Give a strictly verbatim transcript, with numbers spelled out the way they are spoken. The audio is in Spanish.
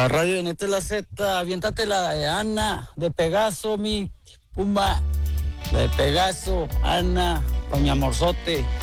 La radio de Neta la Z, aviéntate la de Ana, de Pegaso, mi Pumba. La de Pegaso, Ana, con mi amorzote.